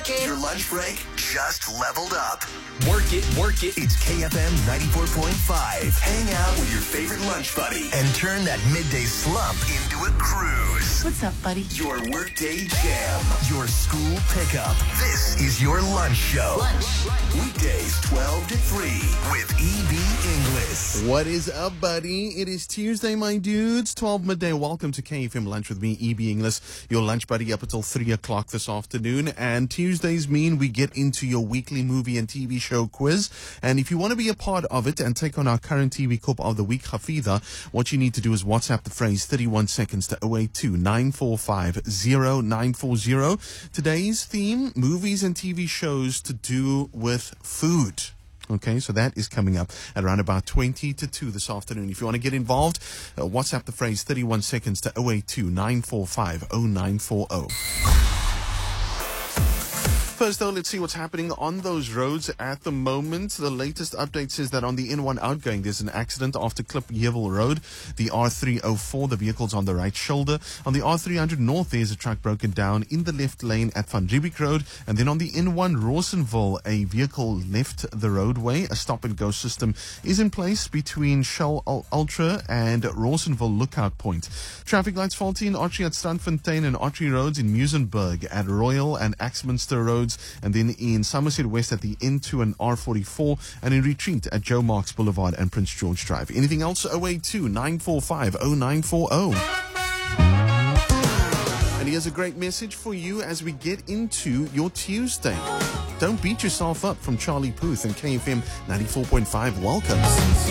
Your lunch break just leveled up. Work it, work it. It's KFM 94.5. Hang out with your favorite lunch buddy and turn that midday slump into a cruise. What's up, buddy? Your workday jam. Your school pickup. This is your lunch show. Weekdays 12 to 3 with EB English. What is up, buddy? It is Tuesday, my dudes. 12 midday. Welcome to KFM Lunch with me, EB English, your lunch buddy up until 3 o'clock this afternoon. And Tuesdays mean we get into your weekly movie and TV show quiz. And if you want to be a part of it and take on our current TV Cup of the Week, Hafida, what you need to do is WhatsApp the phrase 31 seconds to 082 945 0940. Today's theme, movies and TV shows to do with food. Okay, so that is coming up at around about 20 to 2 this afternoon. If you want to get involved, WhatsApp the phrase 31 seconds to 082 945 0940. First, though, let's see what's happening on those roads at the moment. The latest update says that on the N1 outgoing, there's an accident after Klipjewel Road, the R304, the vehicle's on the right shoulder. On the R300 North, there's a truck broken down in the left lane at Van Riebeek Road. And then on the N1 Rawsonville, a vehicle left the roadway. A stop-and-go system is in place between Shell Ultra and Rawsonville Lookout Point. Traffic lights faulty in Archery at Strandfontein and Archery Roads in Muizenberg, at Royal and Axminster Roads, and then in Somerset West at the N2 and R44, and in Retreat at Joe Marks Boulevard and Prince George Drive. Anything else? 082 945 0940. And here's a great message for you as we get into your Tuesday. Don't beat yourself up, from Charlie Puth and KFM 94.5. Welcome.